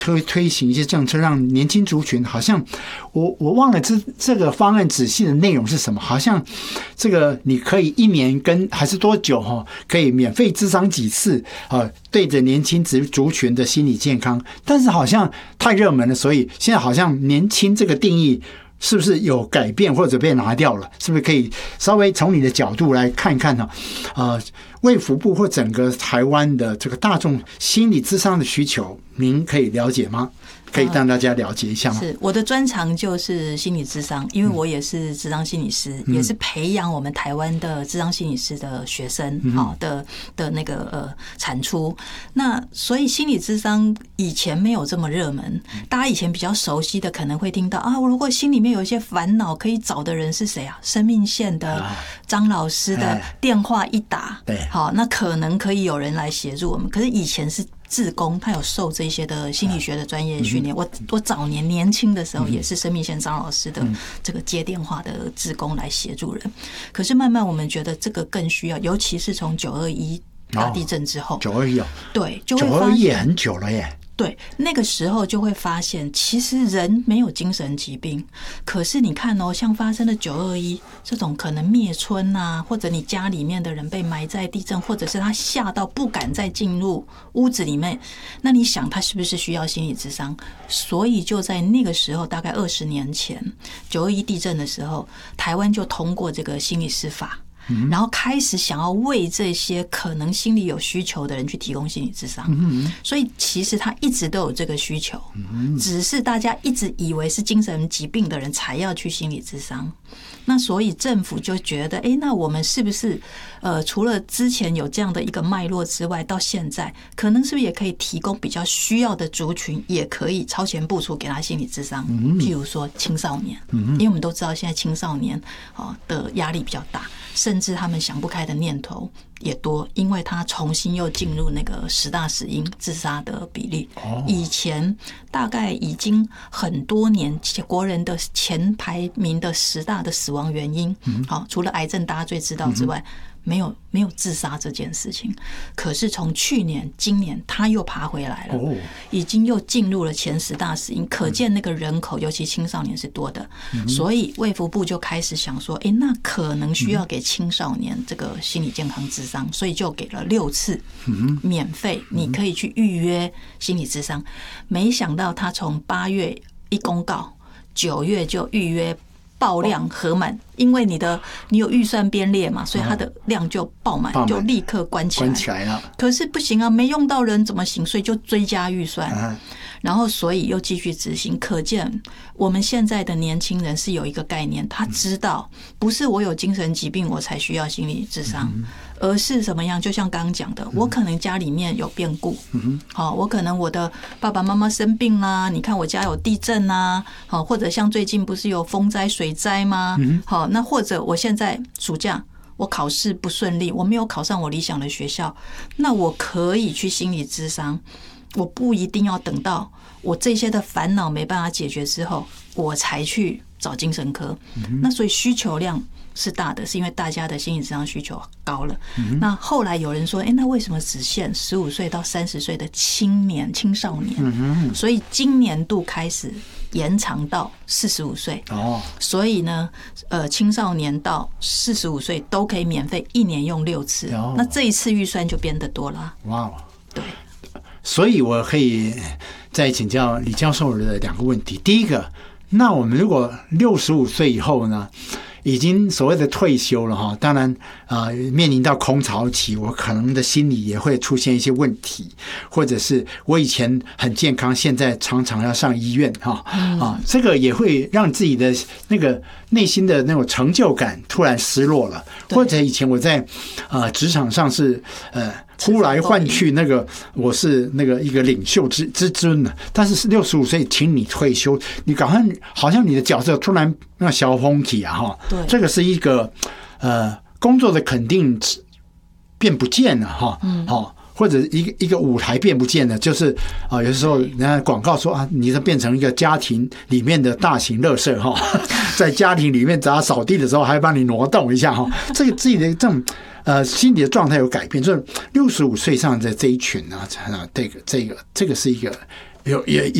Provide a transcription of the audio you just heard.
推行一些政策，让年轻族群好像我忘了这个方案仔细的内容是什么，好像这个你可以1年还是多久可以免费諮商几次对着年轻族群的心理健康，但是好像太热门了，所以现在好像年轻这个定义是不是有改变或者被拿掉了？是不是可以稍微从你的角度来看一看呢？卫福部或整个台湾的这个大众心理咨商的需求，您可以了解吗？可以让大家了解一下吗？ 是我的专长就是心理咨商，因为我也是咨商心理师，也是培养我们台湾的咨商心理师的学生的那个产出。那所以心理咨商以前没有这么热门，大家以前比较熟悉的可能会听到如果心里面有一些烦恼，可以找的人是谁啊？生命线的张老师的电话一打，好，那可能可以有人来协助我们。可是以前是志工，他有受这些的心理学的专业训练。我早年年轻的时候也是生命线张老师的这个接电话的志工来协助人。可是慢慢我们觉得这个更需要，尤其是从921大地震之后，921对，就会发现921也很久了耶。 对，那个时候就会发现，其实人没有精神疾病，可是你看像发生的921这种可能灭村啊，或者你家里面的人被埋在地震，或者是他吓到不敢再进入屋子里面，那你想他是不是需要心理咨商？所以就在那个时候，大概20年前921地震的时候，台湾就通过这个心理师法。然后开始想要为这些可能心理有需求的人去提供心理咨商，所以其实他一直都有这个需求，只是大家一直以为是精神疾病的人才要去心理咨商。那所以政府就觉得，那我们是不是除了之前有这样的一个脉络之外，到现在可能是不是也可以提供比较需要的族群，也可以超前部署给他心理咨商？譬如说青少年，因为我们都知道现在青少年的压力比较大。甚至他们想不开的念头也多，因为他重新又进入那个10大死因自杀的比例。以前大概已经很多年，国人的前排名的10大的死亡原因，除了癌症大家最知道之外，没有自杀这件事情。可是从去年、今年，他又爬回来了，已经又进入了前10大死因，可见那个人口，尤其青少年是多的。所以卫福部就开始想说，那可能需要给青少年这个心理健康咨商，所以就给了6次免费，你可以去预约心理咨商。没想到他从8月一公告，9月就预约爆量合满，因为你有预算编列嘛，所以它的量就爆满，就立刻关起来了。可是不行啊，没用到人怎么行？所以就追加预算，然后所以又继续执行。可见我们现在的年轻人是有一个概念，他知道不是我有精神疾病我才需要心理咨商，而是怎么样？就像刚刚讲的，我可能家里面有变故，我可能我的爸爸妈妈生病啦，你看我家有地震啊，或者像最近不是有风灾水灾吗？那或者我现在暑假我考试不顺利，我没有考上我理想的学校，那我可以去心理咨商，我不一定要等到我这些的烦恼没办法解决之后，我才去找精神科。那所以需求量是大的，是因为大家的心理咨商需求高了。那后来有人说，那为什么只限15岁到30岁的青少年？所以今年度开始延长到45岁。所以呢，青少年到45岁都可以免费1年用6次。那这一次预算就变得多了。哇，对。 所以我可以再请教李教授的2个问题。第一个，那我们如果65岁以后呢，已经所谓的退休了哈，当然面临到空巢期，我可能的心理也会出现一些问题，或者是我以前很健康，现在常常要上医院这个也会让自己的那个内心的那种成就感突然失落了，或者以前我在职场上是呼来唤去，那个我是那个一个领袖之尊的，但是65岁请你退休，你赶快好像你的角色突然那小风起啊这个是一个工作的肯定变不见了或者一个舞台变不见了，就是有的时候人家广告说你变成一个家庭里面的大型垃圾在家庭里面只要扫地的时候还帮你挪动一下这个自己的这种心理的状态有改变，就是65岁上的这一群这个是一个也